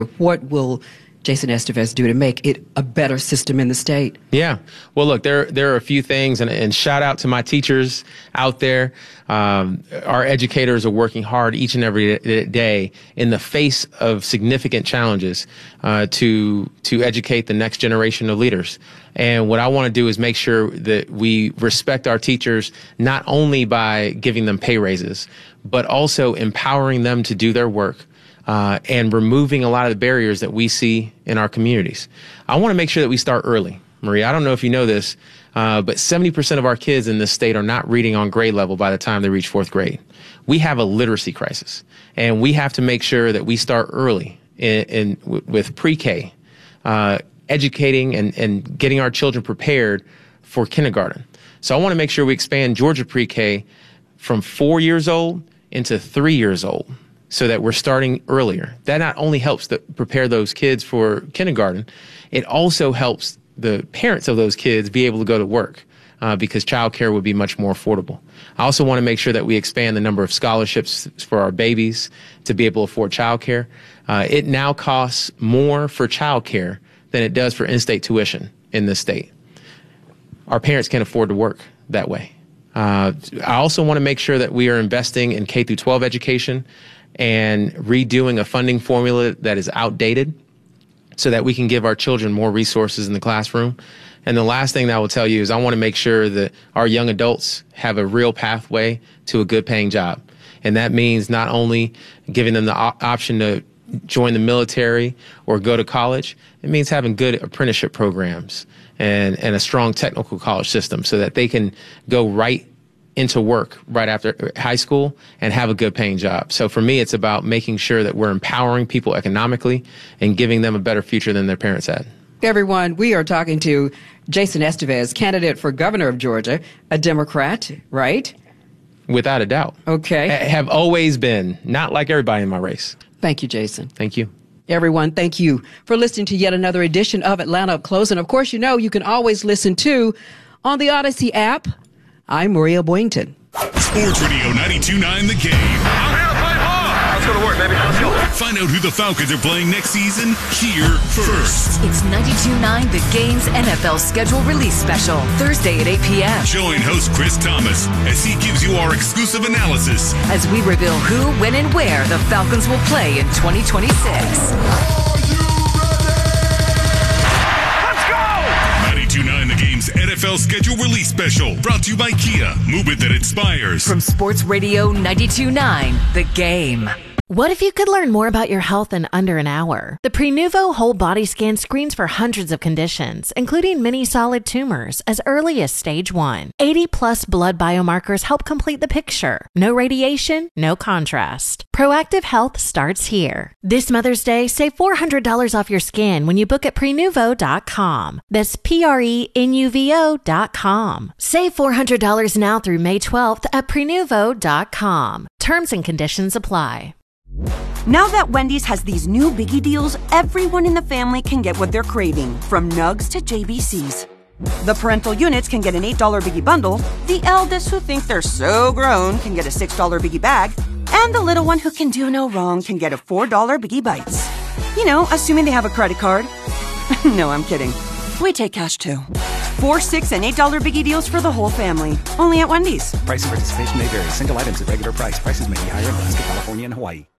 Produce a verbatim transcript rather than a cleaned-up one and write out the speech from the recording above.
What will Jason Estevez do to make it a better system in the state? Yeah. Well, look, there there are a few things, and, and shout out to my teachers out there. Um, our educators are working hard each and every day in the face of significant challenges uh, to to educate the next generation of leaders. And what I want to do is make sure that we respect our teachers, not only by giving them pay raises, but also empowering them to do their work. Uh, and removing a lot of the barriers that we see in our communities. I want to make sure that we start early. Maria, I don't know if you know this, uh, but seventy percent of our kids in this state are not reading on grade level by the time they reach fourth grade. We have a literacy crisis, and we have to make sure that we start early in, in with pre-K, uh, educating and, and getting our children prepared for kindergarten. So I want to make sure we expand Georgia pre-K from four years old into three years old, so that we're starting earlier. That not only helps to prepare those kids for kindergarten, it also helps the parents of those kids be able to go to work uh, because childcare would be much more affordable. I also want to make sure that we expand the number of scholarships for our babies to be able to afford childcare. Uh, it now costs more for childcare than it does for in-state tuition in this state. Our parents can't afford to work that way. Uh, I also want to make sure that we are investing in K through twelve education and redoing a funding formula that is outdated so that we can give our children more resources in the classroom. And the last thing that I will tell you is I want to make sure that our young adults have a real pathway to a good paying job. And that means not only giving them the op- option to join the military or go to college, it means having good apprenticeship programs and, and a strong technical college system so that they can go right into work right after high school and have a good paying job. So for me, it's about making sure that we're empowering people economically and giving them a better future than their parents had. Everyone, we are talking to Jason Estevez, candidate for governor of Georgia, a Democrat, right? Without a doubt. Okay. H- have always been, not like everybody in my race. Thank you, Jason. Thank you. Everyone, thank you for listening to yet another edition of Atlanta Up Close. And of course, you know, you can always listen to on the Odyssey app. I'm Maria Boynton. Sports Radio ninety-two point nine The Game. I'm here to play ball. Let's go to work, baby. Let's go. Find out who the Falcons are playing next season here first. It's ninety-two point nine The Game's N F L schedule release special, Thursday at eight p.m. Join host Chris Thomas as he gives you our exclusive analysis as we reveal who, when, and where the Falcons will play in twenty twenty-six. ninety-two point nine The Game's N F L schedule release special, brought to you by Kia. Movement that inspires. From Sports Radio ninety-two point nine The Game. What if you could learn more about your health in under an hour? The Prenuvo Whole Body Scan screens for hundreds of conditions, including many solid tumors, as early as stage one. eighty plus blood biomarkers help complete the picture. No radiation, no contrast. Proactive health starts here. This Mother's Day, save four hundred dollars off your scan when you book at prenuvo dot com. That's P R E N U V O dot com. Save four hundred dollars now through May twelfth at prenuvo dot com. Terms and conditions apply. Now that Wendy's has these new biggie deals, everyone in the family can get what they're craving, from nugs to J B Cs. The parental units can get an eight dollar biggie bundle, the eldest who think they're so grown can get a six dollar biggie bag, and the little one who can do no wrong can get a four dollar biggie bites. You know, assuming they have a credit card. No, I'm kidding. We take cash too. Four, six, and eight dollar biggie deals for the whole family. Only at Wendy's. Price and participation may vary. Single items at regular price. Prices may be higher in Alaska, California, and Hawaii.